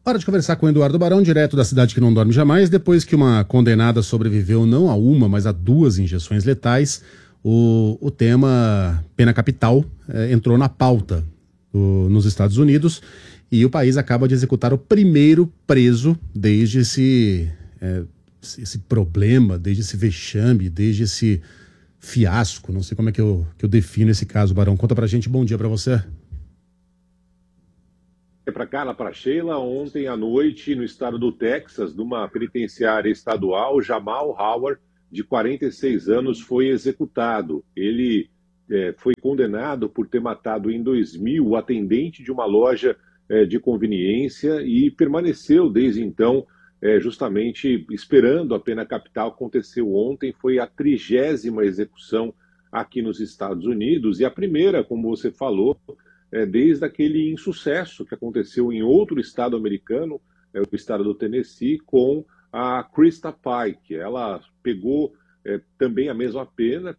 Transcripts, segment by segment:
Hora de conversar com o Eduardo Barão, direto da cidade que não dorme jamais. Depois que uma condenada sobreviveu não a uma, mas a 2 injeções letais, o tema pena capital entrou na pauta nos Estados Unidos e o país acaba de executar o primeiro preso desde esse problema, desde esse vexame, desde esse fiasco. Não sei como é que eu defino esse caso, Barão. Conta pra gente. Bom dia pra você. Para Carla, para Sheila, ontem à noite, no estado do Texas, numa penitenciária estadual, Jamal Howard, de 46 anos, foi executado. Ele foi condenado por ter matado em 2000 o atendente de uma loja de conveniência e permaneceu desde então justamente esperando a pena capital. Aconteceu ontem, foi a 30ª execução aqui nos Estados Unidos e a primeira, como você falou, desde aquele insucesso que aconteceu em outro estado americano, o estado do Tennessee, com a Krista Pike. Ela pegou também a mesma pena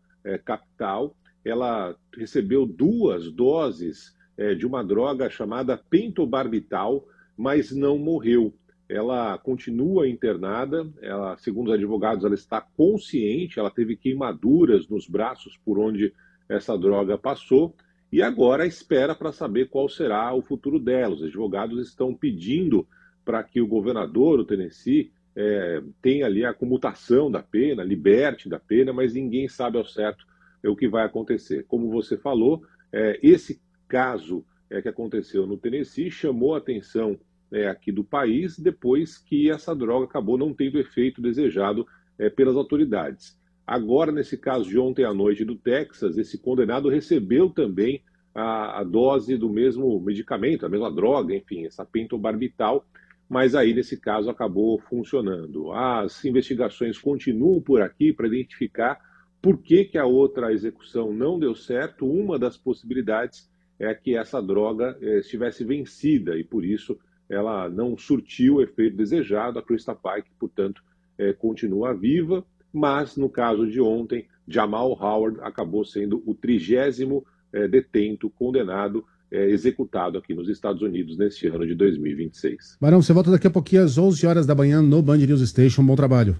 capital. Ela recebeu 2 doses de uma droga chamada pentobarbital, mas não morreu. Ela continua internada, segundo os advogados, ela está consciente, ela teve queimaduras nos braços por onde essa droga passou, e agora espera para saber qual será o futuro dela. Os advogados estão pedindo para que o governador do Tennessee tenha ali a comutação da pena, liberte da pena, mas ninguém sabe ao certo o que vai acontecer. Como você falou, esse caso que aconteceu no Tennessee chamou a atenção aqui do país depois que essa droga acabou não tendo o efeito desejado pelas autoridades. Agora, nesse caso de ontem à noite do Texas, esse condenado recebeu também a dose do mesmo medicamento, a mesma droga, enfim, essa pentobarbital, mas aí, nesse caso, acabou funcionando. As investigações continuam por aqui para identificar por que a outra execução não deu certo. Uma das possibilidades é que essa droga estivesse vencida e, por isso, ela não surtiu o efeito desejado. A Krista Pike, portanto, continua viva. Mas, no caso de ontem, Jamal Howard acabou sendo o 30º detento, condenado, executado aqui nos Estados Unidos neste ano de 2026. Barão, você volta daqui a pouquinho às 11 horas da manhã no Band News Station. Bom trabalho.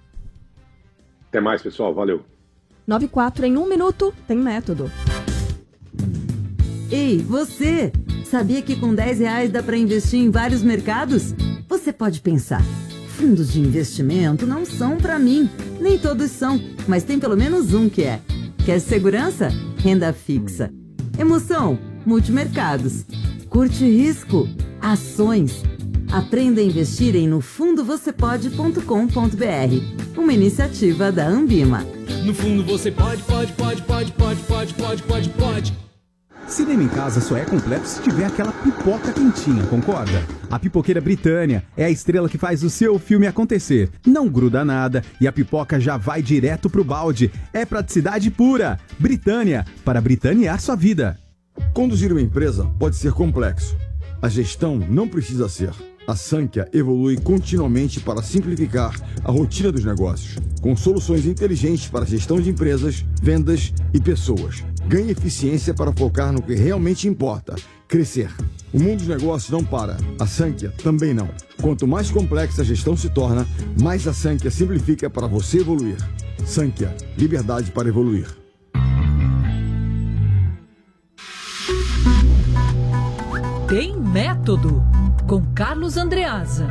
Até mais, pessoal. Valeu. 9:04 em 1 minuto, tem método. Ei, você! Sabia que com R$10 dá para investir em vários mercados? Você pode pensar... Fundos de investimento não são para mim. Nem todos são, mas tem pelo menos um que é. Quer segurança? Renda fixa. Emoção? Multimercados. Curte risco? Ações. Aprenda a investir em nofundovocepode.com.br. Uma iniciativa da Ambima. No fundo você pode. Cinema em casa só é completo se tiver aquela pipoca quentinha, concorda? A Pipoqueira Britânia é a estrela que faz o seu filme acontecer. Não gruda nada e a pipoca já vai direto pro balde. É praticidade pura. Britânia, para britanear sua vida. Conduzir uma empresa pode ser complexo. A gestão não precisa ser. A Sankhya evolui continuamente para simplificar a rotina dos negócios, com soluções inteligentes para a gestão de empresas, vendas e pessoas. Ganhe eficiência para focar no que realmente importa, crescer. O mundo dos negócios não para, a Sankhya também não. Quanto mais complexa a gestão se torna, mais a Sankhya simplifica para você evoluir. Sankhya, liberdade para evoluir. Tem método, com Carlos Andreasa.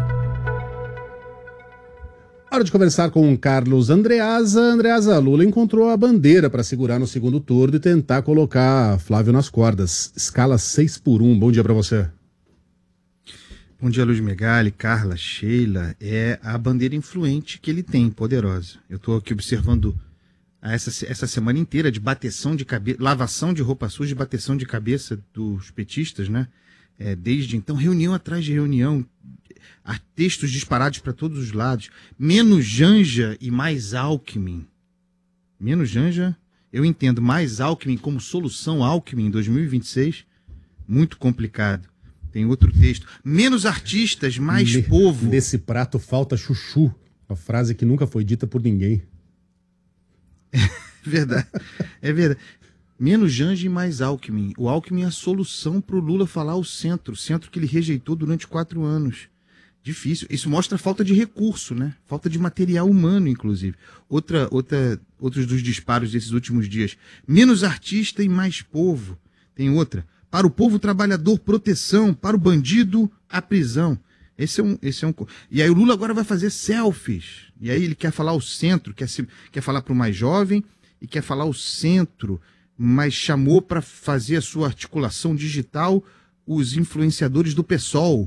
Hora de conversar com o Carlos Andreasa. Andreasa, Lula encontrou a bandeira para segurar no segundo turno e tentar colocar Flávio nas cordas. Escala 6-1. Bom dia para você. Bom dia, Luiz Megali, Carla, Sheila. É a bandeira influente que ele tem, poderosa. Eu estou aqui observando essa semana inteira de bateção de cabeça, lavação de roupa suja e bateção de cabeça dos petistas, né? Desde então, reunião atrás de reunião, textos disparados para todos os lados, menos Janja e mais Alckmin. Menos Janja, eu entendo, mais Alckmin como solução Alckmin em 2026, muito complicado. Tem outro texto, menos artistas, mais povo. Nesse prato falta chuchu, uma frase que nunca foi dita por ninguém. Verdade, é verdade. Menos Janja e mais Alckmin. O Alckmin é a solução para o Lula falar o centro que ele rejeitou durante 4 anos. Difícil. Isso mostra falta de recurso, né? Falta de material humano, inclusive. Outros dos disparos desses últimos dias. Menos artista e mais povo. Tem outra. Para o povo trabalhador, proteção. Para o bandido, a prisão. Esse é um. E aí o Lula agora vai fazer selfies. E aí ele quer falar o centro, quer falar para o mais jovem e quer falar o centro, mas chamou para fazer a sua articulação digital os influenciadores do PSOL.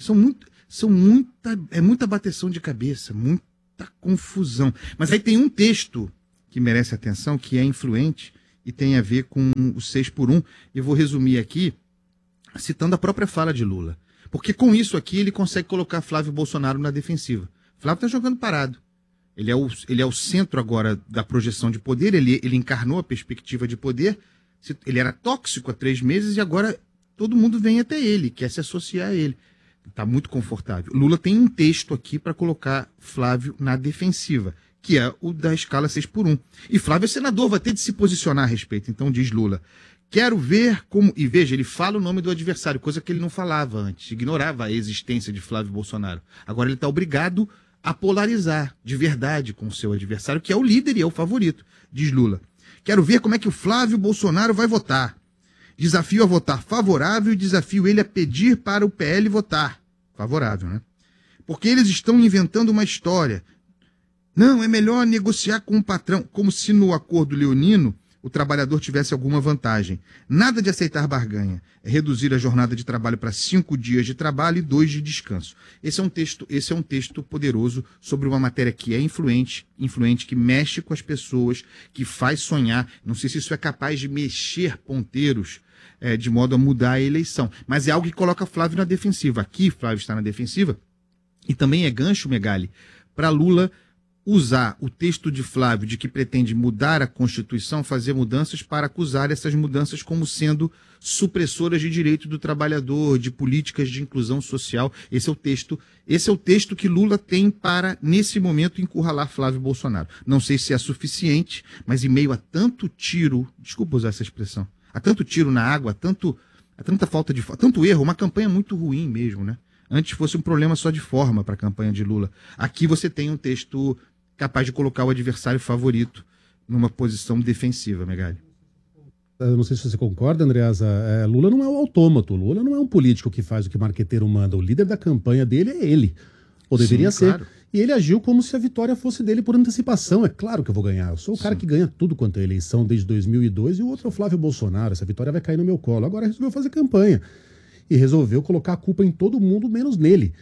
É muita bateção de cabeça, muita confusão. Mas aí tem um texto que merece atenção, que é influente e tem a ver com o 6x1. Eu vou resumir aqui, citando a própria fala de Lula. Porque com isso aqui ele consegue colocar Flávio Bolsonaro na defensiva. Flávio está jogando parado. Ele é o centro agora da projeção de poder, ele encarnou a perspectiva de poder. Ele era tóxico há 3 meses e agora todo mundo vem até ele, quer se associar a ele. Está muito confortável. Lula tem um texto aqui para colocar Flávio na defensiva, que é o da escala 6x1. E Flávio é senador, vai ter de se posicionar a respeito. Então diz Lula, quero ver como... E veja, ele fala o nome do adversário, coisa que ele não falava antes, ignorava a existência de Flávio Bolsonaro. Agora ele está obrigado a polarizar de verdade com o seu adversário, que é o líder e é o favorito. Diz Lula, quero ver como é que o Flávio Bolsonaro vai votar. Desafio a votar favorável e desafio ele a pedir para o PL votar. Favorável, né? Porque eles estão inventando uma história. Não, é melhor negociar com o patrão, como se no acordo leonino o trabalhador tivesse alguma vantagem. Nada de aceitar barganha. É reduzir a jornada de trabalho para 5 dias de trabalho e 2 de descanso. Esse é um texto poderoso sobre uma matéria que é influente, que mexe com as pessoas, que faz sonhar. Não sei se isso é capaz de mexer ponteiros de modo a mudar a eleição. Mas é algo que coloca Flávio na defensiva. Aqui Flávio está na defensiva. E também é gancho, Megali, para Lula usar o texto de Flávio de que pretende mudar a Constituição, fazer mudanças para acusar essas mudanças como sendo supressoras de direito do trabalhador, de políticas de inclusão social. Esse é o texto que Lula tem para, nesse momento, encurralar Flávio Bolsonaro. Não sei se é suficiente, mas em meio a tanto tiro, desculpa usar essa expressão, a tanto tiro na água, a tanta falta de... tanto erro, uma campanha muito ruim mesmo, né? Antes fosse um problema só de forma para a campanha de Lula. Aqui você tem um texto capaz de colocar o adversário favorito numa posição defensiva, Megali. Eu não sei se você concorda, Andreasa. Lula não é um autômato. Lula não é um político que faz o que o marqueteiro manda. O líder da campanha dele é ele. Ou deveria ser. Claro. E ele agiu como se a vitória fosse dele por antecipação. É claro que eu vou ganhar. Eu sou o cara que ganha tudo quanto é eleição desde 2002 e o outro é o Flávio Bolsonaro. Essa vitória vai cair no meu colo. Agora resolveu fazer campanha. E resolveu colocar a culpa em todo mundo, menos nele.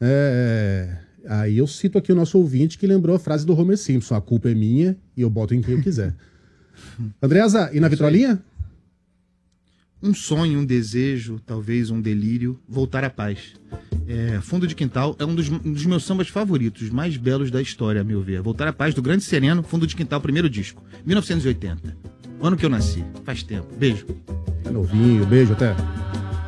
Aí eu cito aqui o nosso ouvinte que lembrou a frase do Homer Simpson: a culpa é minha e eu boto em quem eu quiser. Andreasa, e na vitrolinha? Um sonho, um desejo, talvez um delírio, voltar à paz. Fundo de Quintal é um dos meus sambas favoritos, mais belos da história, a meu ver. Voltar à Paz, do Grande Sereno, Fundo de Quintal, primeiro disco, 1980. O ano que eu nasci, faz tempo. Beijo. É novinho, beijo, até.